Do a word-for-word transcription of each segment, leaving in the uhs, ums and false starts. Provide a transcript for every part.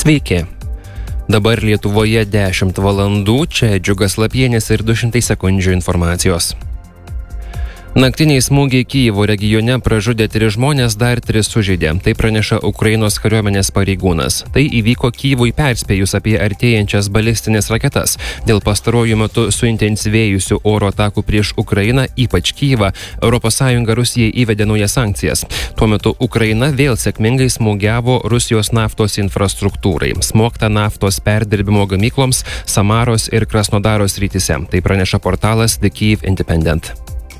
Sveiki. Dabar Lietuvoje dešimt valandų, čia Džiugas Lapienis ir du šimtai sekundžių informacijos. Naktiniai smūgiai Kijevo regione pražudė tris žmonės, dar tris sužeidė. Tai praneša Ukrainos kariuomenės pareigūnas. Tai įvyko Kijevui perspėjus apie artėjančias balistinės raketas. Dėl pastaruoju metu suintensyvėjusių oro atakų prieš Ukrainą, ypač Kijevą, Europos Sąjunga Rusijai įvedė naujas sankcijas. Tuo metu Ukraina vėl sėkmingai smūgiavo Rusijos naftos infrastruktūrai. Smogta naftos perdirbimo gamykloms Samaros ir Krasnodaro srityse. Tai praneša portalas The Kyiv Independent.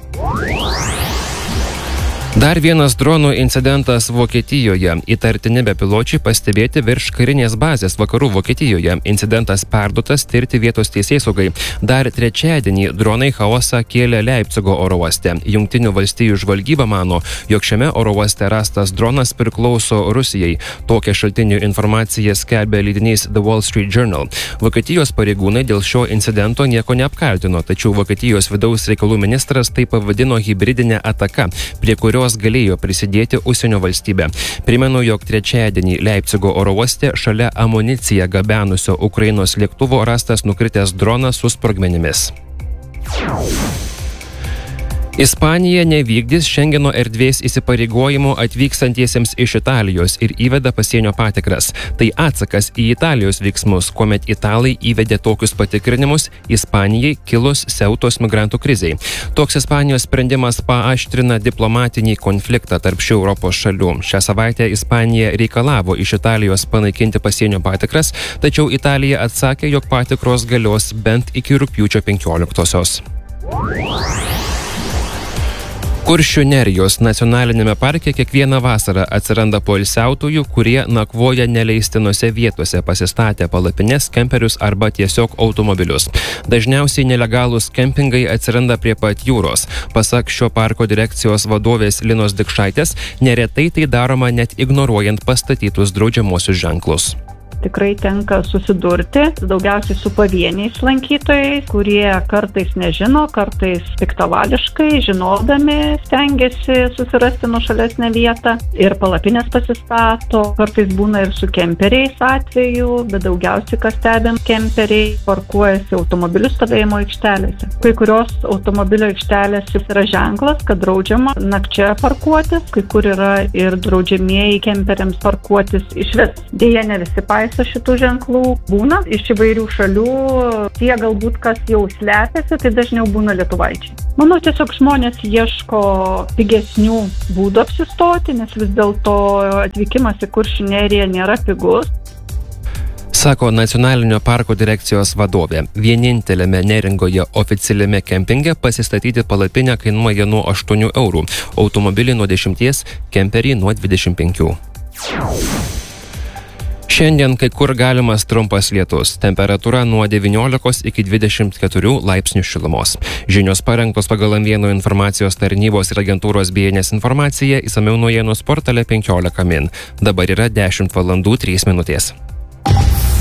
Dar vienas dronų incidentas Vokietijoje. Įtartini bepiločiai pastebėti virš karinės bazės vakarų Vokietijoje. Incidentas perduotas tirti vietos teisėsaugai. Dar trečiadienį dronai chaosą kėlė Leipcigo oro uoste. Jungtinių valstijų žvalgyba mano, jog šiame oro uoste rastas dronas priklauso Rusijai. Tokią šaltinių informaciją skelbė leidinys The Wall Street Journal. Vokietijos pareigūnai dėl šio incidento nieko neapkaltino, tačiau Vokietijos vidaus reikalų ministras tai pavadino hibridinė ataka, prie kurios galėjo prisidėti užsienio valstybė. Primenu, jog trečiadienį Leipcigo oro uoste šalia amuniciją gabenusio Ukrainos lėktuvo rastas nukritęs dronas su sprogmenimis. Ispanija nevykdys Šengeno erdvės įsipareigojimų atvykstantiesiems iš Italijos ir įveda pasienio patikras. Tai atsakas į Italijos veiksmus, kuomet italai įvedė tokius patikrinimus Ispanijai kilus Ceutos migrantų krizei. Toks Ispanijos sprendimas paaštrina diplomatinį konfliktą tarp šių Europos šalių. Šią savaitę Ispanija reikalavo iš Italijos panaikinti pasienio patikras, tačiau Italija atsakė, jog patikros galios bent iki rugpjūčio penkioliktosios. Kuršių Nerijos nacionalinėme parke kiekvieną vasarą atsiranda poilsiautojų, kurie nakvoja neleistinose vietose, pasistatę palapines, kemperius arba tiesiog automobilius. Dažniausiai nelegalūs kempingai atsiranda prie pat jūros. Pasak šio parko direkcijos vadovės Linos Dikšaitės, neretai tai daroma net ignoruojant pastatytus draudžiamuosius ženklus. Tikrai tenka susidurti daugiausiai su pavieniais lankytojais, kurie kartais nežino, kartais piktavališkai, žinodami, stengiasi susirasti nuošalesnę vietą ir palapinės pasistato. Kartais būna ir su kemperiais atveju, bet daugiausiai, kas stebim, kemperiai parkuojasi automobilių stovėjimo aikštelėse. Kai kurios automobilio aikštelėse yra ženklas, kad draudžiama nakčia parkuotis, kai kur yra ir draudžiamieji kemperiams parkuotis išvis. Deja, ne visi paaiškina šitų ženklų būna iš įvairių šalių, tie galbūt kas jau slepiasi, tai dažniau būna lietuvaičiai. Manau, tiesiog žmonės ieško pigesnių būdų apsistoti, nes vis dėlto atvykimas į Kuršių Neriją nėra pigus. Sako nacionalinio parko direkcijos vadovė. Vienintelėme Neringoje oficialiame kempinge pasistatyti palapinę kainuoja nuo aštuonių eurų, automobilį nuo dešimties, kemperį nuo dvidešimt penkių. Šiandien kai kur galimas trumpas lietus. Temperatūra nuo devyniolikos iki dvidešimt keturių laipsnių šilumos. Žinios parengtos pagal M vienas informacijos tarnybos ir agentūros B N S informaciją, išsamiau naujienos portale penkiolika min. Dabar yra dešimt valandų trys minutės.